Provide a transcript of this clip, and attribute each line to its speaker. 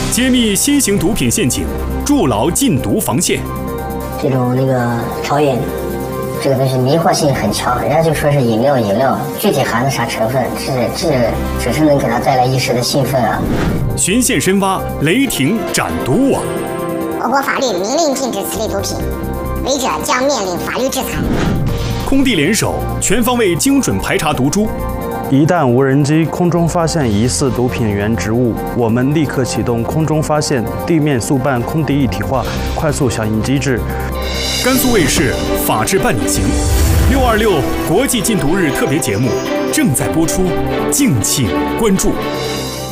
Speaker 1: 揭秘新型毒品陷阱，筑牢禁毒防线。
Speaker 2: 这种潮饮，这个东西迷惑性很强，人家就说是饮料，具体含的啥成分，只是能给它带来一时的兴奋啊。
Speaker 1: 循线深挖，雷霆斩毒网。
Speaker 3: 我国法律明令禁止此类毒品，违者将面临法律制裁。
Speaker 1: 空地联手，全方位精准排查毒株。
Speaker 4: 一旦无人机空中发现疑似毒品原植物，我们立刻启动空中发现、地面速办、空地一体化快速响应机制。
Speaker 1: 甘肃卫视《法治办理行》626国际禁毒日特别节目正在播出，敬请关注。